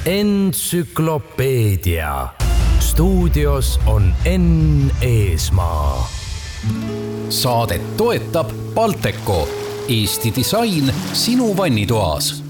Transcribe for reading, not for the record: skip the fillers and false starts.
Entsüklopeedia. Stuudios on Enn Eesmaa. Saadet toetab Balteco, Eesti disain sinu vannitoas.